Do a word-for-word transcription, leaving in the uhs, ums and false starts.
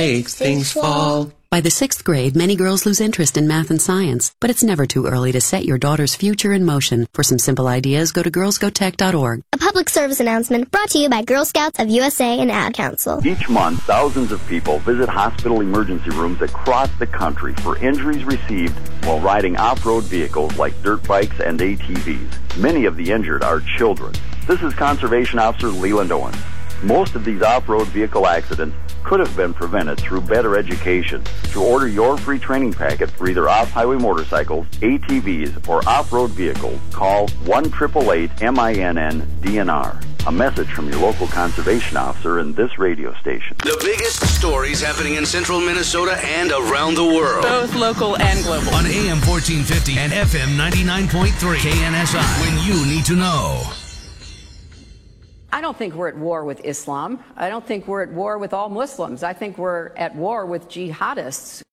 makes things fall. By the sixth grade, many girls lose interest in math and science, but it's never too early to set your daughter's future in motion. For some simple ideas, go to girls go tech dot org. A public service announcement brought to you by Girl Scouts of U S A and Ad Council. Each month, thousands of people visit hospital emergency rooms across the country for injuries received while riding off-road vehicles like dirt bikes and A T Vs. Many of the injured are children. This is Conservation Officer Leland Owens. Most of these off-road vehicle accidents could have been prevented through better education. To order your free training packet for either off-highway motorcycles, A T Vs, or off-road vehicles, call one eight eight eight M I N N D N R. A message from your local conservation officer and this radio station. The biggest stories happening in central Minnesota and around the world. Both local and global. On A M fourteen fifty and F M ninety-nine point three K N S I. When you need to know. I don't think we're at war with Islam. I don't think we're at war with all Muslims. I think we're at war with jihadists